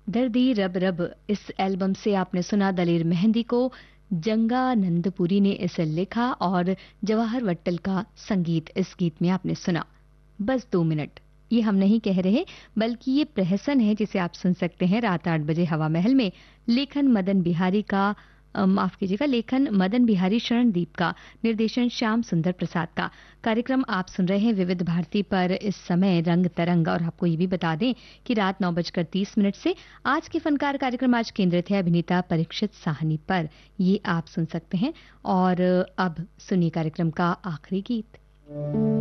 दर्दी रब रब इस एल्बम से आपने सुना दलेर मेहंदी को। जंगानंदपुरी ने इसे लिखा और जवाहर वट्टल का संगीत इस गीत में आपने सुना। बस 2 मिनट, ये हम नहीं कह रहे बल्कि ये प्रहसन है जिसे आप सुन सकते हैं रात 8 बजे हवा महल में। लेखन मदन बिहारी का माफ कीजिएगा, लेखन मदन बिहारी शरणदीप का, निर्देशन श्याम सुंदर प्रसाद का। कार्यक्रम आप सुन रहे हैं विविध भारती पर इस समय रंग तरंग। और आपको ये भी बता दें कि रात 9:30 से आज के फनकार कार्यक्रम आज केंद्रित है अभिनेता परीक्षित साहनी पर। ये आप सुन सकते हैं। और अब सुनिए कार्यक्रम का आखिरी गीत।